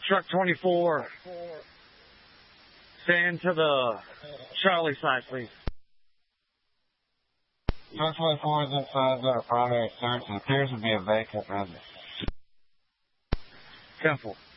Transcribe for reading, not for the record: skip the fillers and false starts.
Truck 24. Stand to the Charlie side, please. Truck 24 is inside the primary search and appears to be a vacant residence. 10-4.